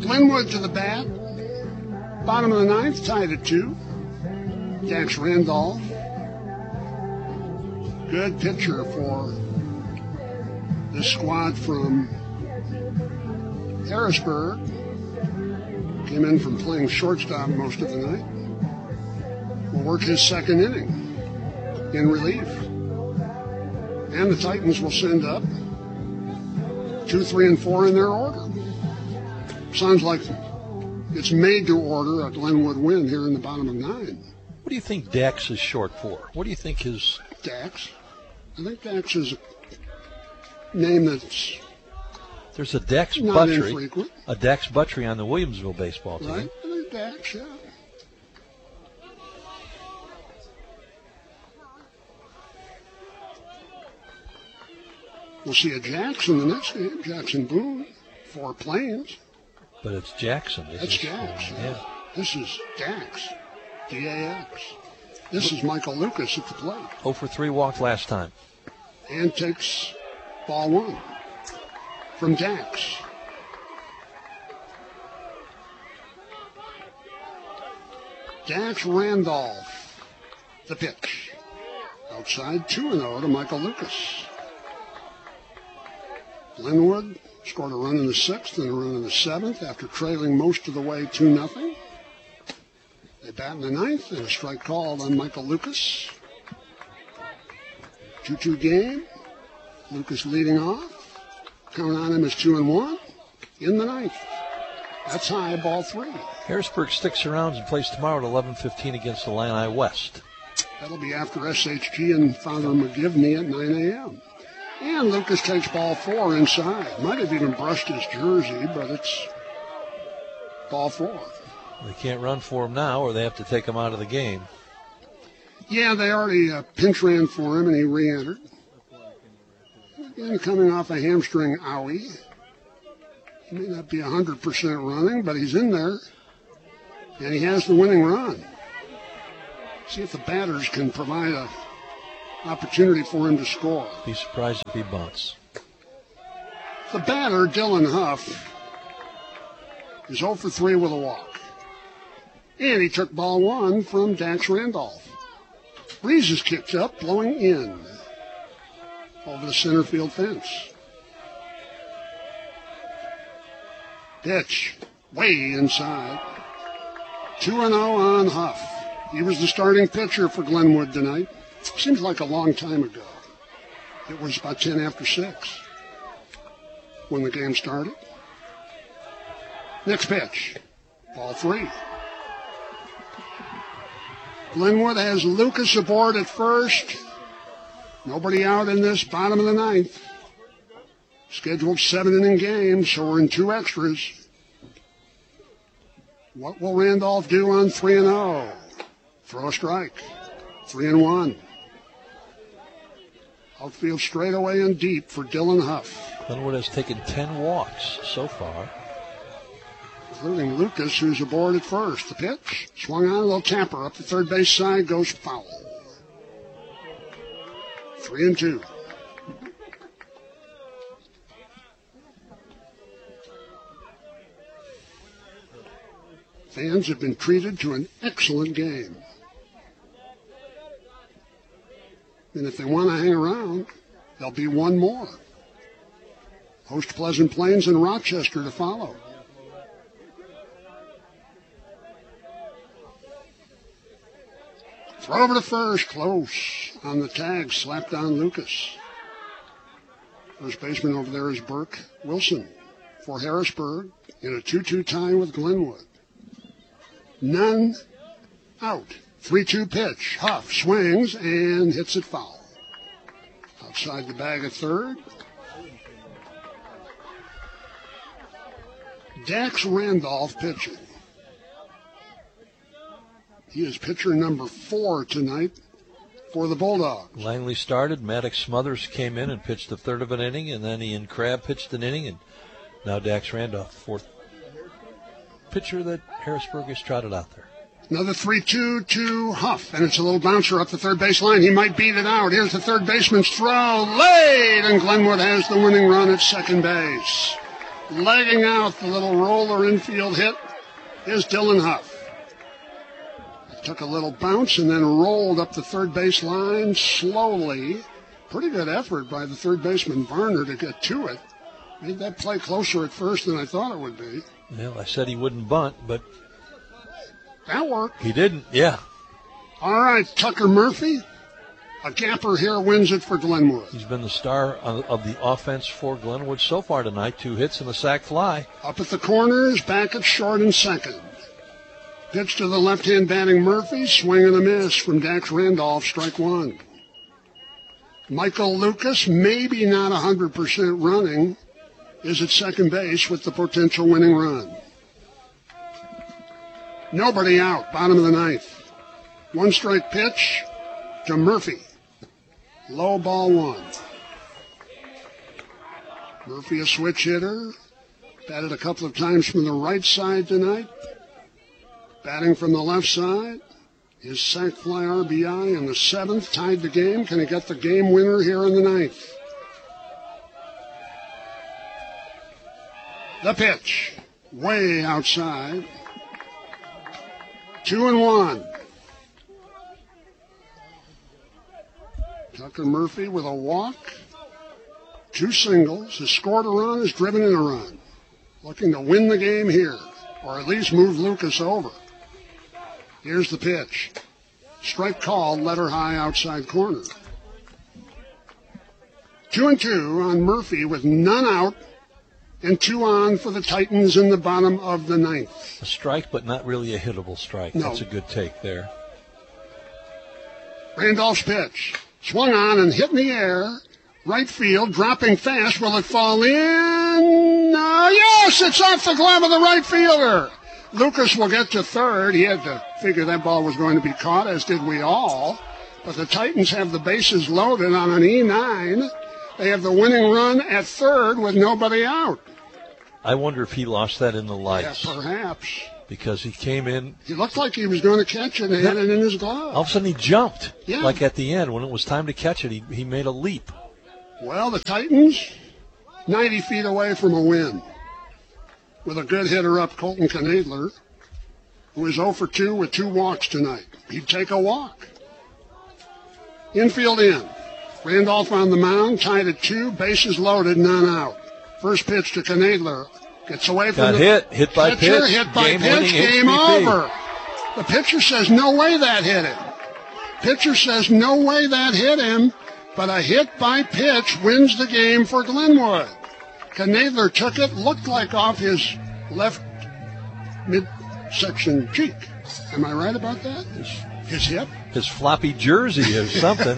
Glenwood to the bat. Bottom of the ninth, tied at 2. Dax Randolph. Good pitcher for this squad from Harrisburg. Came in from playing shortstop most of the night. Will work his second inning in relief. And the Titans will send up 2, 3, and 4 in their order. Sounds like it's made to order a Glenwood win here in the bottom of 9. What do you think Dax is short for? What do you think his... Dax? I think Dax is a name that's... There's a Dax not Buttrey. Infrequent. A Dax Buttrey on the Williamsville baseball team. Right? I think Dax, yeah. We'll see a Jackson the next game. Jackson Boone for Plains. But it's Jackson. That's Jax. Yeah. This is Dax. D-A-X. This is Michael Lucas at the plate. 0 for 3 walked last time. And takes ball 1 from Dax. Dax Randolph, the pitch. Outside 2-0 to Michael Lucas. Glenwood scored a run in the 6th and a run in the 7th after trailing most of the way 2-0. They bat in the 9th and a strike called on Michael Lucas. 2-2 game. Lucas leading off. Count on him as 2-1 in the 9th. That's high, ball 3. Harrisburg sticks around and plays tomorrow at 11:15 against Illini West. That'll be after SHG and Father McGivney at 9 a.m. And Lucas takes ball 4 inside. Might have even brushed his jersey, but it's ball 4. They can't run for him now, or they have to take him out of the game. Yeah, they already pinch ran for him, and he re-entered. Again, coming off a hamstring owie. He may not be 100% running, but he's in there, and he has the winning run. See if the batters can provide a opportunity for him to score. Be surprised if he bunts. The batter, Dylan Huff, is 0 for 3 with a walk. And he took ball 1 from Dax Randolph. Breeze is kicked up, blowing in over the center field fence. Pitch, way inside. 2-0 on Huff. He was the starting pitcher for Glenwood tonight. Seems like a long time ago. It was about 10 after 6 when the game started. Next pitch, ball 3. Glenwood has Lucas aboard at first. Nobody out in this bottom of the 9th. Scheduled 7-inning game, so we're in 2 extras. What will Randolph do on 3-0? Throw a strike. 3-1. Outfield straightaway and deep for Dylan Huff. Glenwood has taken 10 walks so far, including Lucas, who's aboard at first. The pitch, swung on, a little tamper up the third base side, goes foul. 3-2. Fans have been treated to an excellent game. And if they want to hang around, there'll be one more. Host Pleasant Plains and Rochester to follow. Throw over to first, close. On the tag, slapped on Lucas. First baseman over there is Burke Wilson for Harrisburg in a 2-2 tie with Glenwood. None out. 3-2 pitch. Huff swings and hits it foul. Outside the bag at third. Dax Randolph pitching. He is pitcher number 4 tonight for the Bulldogs. Langley started. Maddox Smothers came in and pitched the third of an inning, and then Ian Crabb pitched an inning, and now Dax Randolph, the fourth pitcher that Harrisburg has trotted out there. Another 3-2 to Huff, and it's a little bouncer up the third base line. He might beat it out. Here's the third baseman's throw, late, and Glenwood has the winning run at second base. Legging out the little roller infield hit is Dylan Huff. It took a little bounce and then rolled up the third base line slowly. Pretty good effort by the third baseman Varner to get to it. Made that play closer at first than I thought it would be. Well, I said he wouldn't bunt, but that worked. He didn't, yeah. All right, Tucker Murphy. A gapper here wins it for Glenwood. He's been the star of the offense for Glenwood so far tonight. 2 hits and a sac fly. Up at the corners, back at short and second. Pitch to the left-hand batting Murphy. Swing and a miss from Dax Randolph, strike 1. Michael Lucas, maybe not 100% running, is at second base with the potential winning run. Nobody out, bottom of the 9th. 1-strike pitch to Murphy. Low ball 1. Murphy, a switch hitter. Batted a couple of times from the right side tonight. Batting from the left side. His sac fly RBI in the 7th tied the game. Can he get the game winner here in the 9th? The pitch. Way outside. 2-1. Tucker Murphy with a walk, 2 singles, has scored a run, has driven in a run. Looking to win the game here, or at least move Lucas over. Here's the pitch. Strike called, letter high outside corner. 2-2 on Murphy with none out and 2 on for the Titans in the bottom of the 9th. A strike, but not really a hittable strike. No. That's a good take there. Randolph's pitch. Swung on and hit in the air. Right field, dropping fast. Will it fall in? Yes, it's off the glove of the right fielder. Lucas will get to third. He had to figure that ball was going to be caught, as did we all. But the Titans have the bases loaded on an E9. They have the winning run at third with nobody out. I wonder if he lost that in the lights. Yeah, perhaps. Because he came in. He looked like he was going to catch it and had it in his glove. All of a sudden he jumped. Yeah. Like at the end when it was time to catch it, he made a leap. Well, the Titans, 90 feet away from a win. With a good hitter up, Colton Knadler, who is 0 for 2 with 2 walks tonight. He'd take a walk. Infield in. Randolph on the mound, tied at 2, bases loaded, none out. First pitch to Knadler. Gets away from hit by pitcher, pitch. hit by pitch, game HBP. Over. The pitcher says no way that hit him. Pitcher says no way that hit him, but a hit by pitch wins the game for Glenwood. Knadler took it, looked like off his left midsection cheek. Am I right about that? His hip? His floppy jersey or something.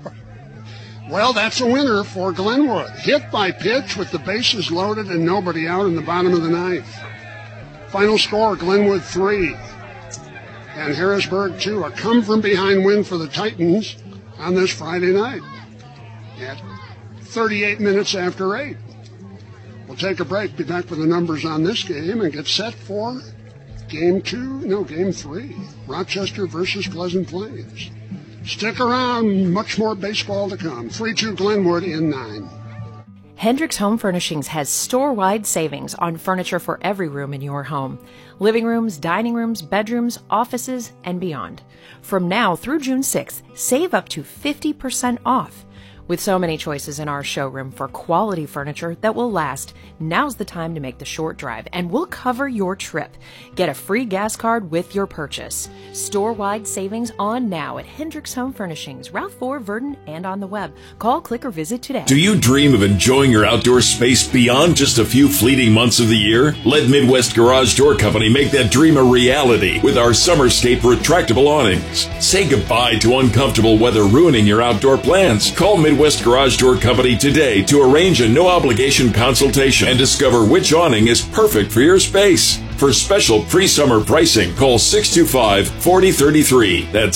Well, that's a winner for Glenwood. Hit by pitch with the bases loaded and nobody out in the bottom of the 9th. Final score, Glenwood 3 and Harrisburg 2. A come-from-behind win for the Titans on this Friday night at 38 minutes after 8. We'll take a break, be back with the numbers on this game, and get set for Game 3. Rochester versus Pleasant Plains. Stick around, much more baseball to come. 3-2 Glenwood in 9. Hendricks Home Furnishings has store-wide savings on furniture for every room in your home. Living rooms, dining rooms, bedrooms, offices, and beyond. From now through June 6th, save up to 50% off. With so many choices in our showroom for quality furniture that will last, now's the time to make the short drive, and we'll cover your trip. Get a free gas card with your purchase. Store-wide savings on now at Hendricks Home Furnishings, Route 4, Verdon, and on the web. Call, click, or visit today. Do you dream of enjoying your outdoor space beyond just a few fleeting months of the year? Let Midwest Garage Door Company make that dream a reality with our Summerscape retractable awnings. Say goodbye to uncomfortable weather ruining your outdoor plans. Call Midwest Garage Door Company today to arrange a no-obligation consultation and discover which awning is perfect for your space. For special pre-summer pricing, call 625-4033. That's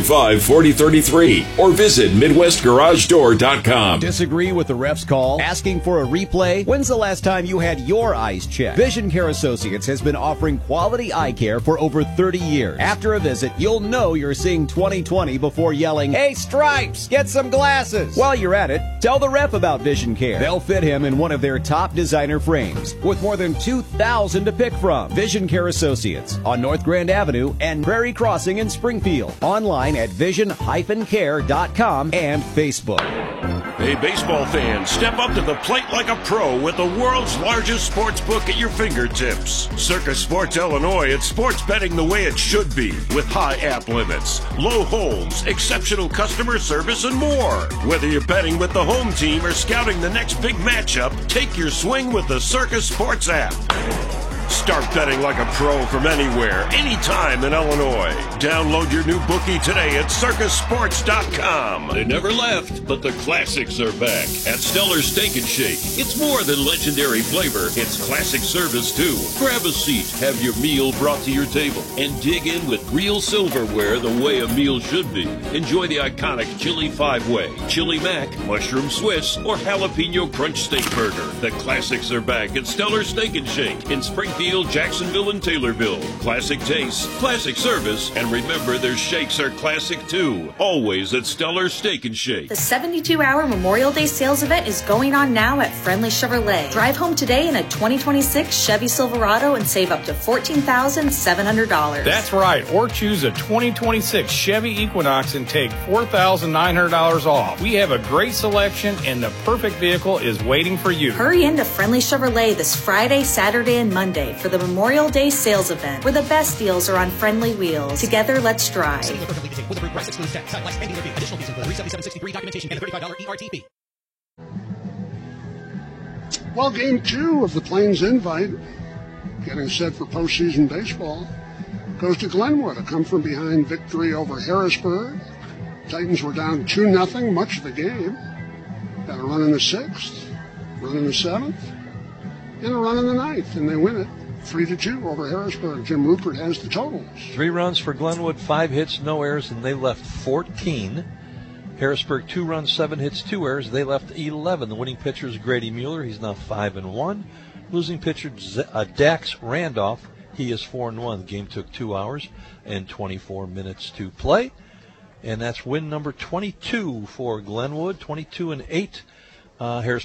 625-4033. Or visit MidwestGarageDoor.com. Disagree with the ref's call? Asking for a replay? When's the last time you had your eyes checked? Vision Care Associates has been offering quality eye care for over 30 years. After a visit, you'll know you're seeing 20/20 before yelling, "Hey, Stripes, get some glasses!" While you're at it, tell the rep about Vision Care. They'll fit him in one of their top designer frames with more than 2,000 to pick from. Vision Care Associates on North Grand Avenue and Prairie Crossing in Springfield. Online at vision-care.com and Facebook. Hey, baseball fans, step up to the plate like a pro with the world's largest sports book at your fingertips. Circus Sports Illinois, it's sports betting the way it should be, with high app limits, low holds, exceptional customer service, and more. Whether you're betting with the home team or scouting the next big matchup, take your swing with the Circus Sports app. Start betting like a pro from anywhere, anytime in Illinois. Download your new bookie today at circusports.com. They never left, but the classics are back at Stellar Steak and Shake. It's more than legendary flavor, it's classic service too. Grab a seat, have your meal brought to your table, and dig in with real silverware the way a meal should be. Enjoy the iconic Chili 5-Way, Chili Mac, Mushroom Swiss, or Jalapeno Crunch Steak Burger. The classics are back at Stellar Steak and Shake in Springfield, Jacksonville, and Taylorville. Classic taste, classic service, and remember their shakes are classic too. Always at Stellar Steak and Shake. The 72-hour Memorial Day sales event is going on now at Friendly Chevrolet. Drive home today in a 2026 Chevy Silverado and save up to $14,700. That's right, or choose a 2026 Chevy Equinox and take $4,900 off. We have a great selection and the perfect vehicle is waiting for you. Hurry into Friendly Chevrolet this Friday, Saturday, and Monday for the Memorial Day sales event, where the best deals are on friendly wheels. Together, let's drive. Well, game 2 of the Plains Invite, getting set for postseason baseball, goes to Glenwood, a come-from-behind victory over Harrisburg. Titans were down 2-0 much of the game. Got a run in the 6th, run in the 7th, and a run in the 9th, and they win it 3-2 over Harrisburg. Jim Rupert has the totals. 3 runs for Glenwood, 5 hits, no errors, and they left 14. Harrisburg, 2 runs, 7 hits, 2 errors. They left 11. The winning pitcher is Grady Mueller. He's now 5-1. Losing pitcher Dax Randolph. He is 4-1. The game took 2 hours and 24 minutes to play. And that's win number 22 for Glenwood, 22-8. Harrisburg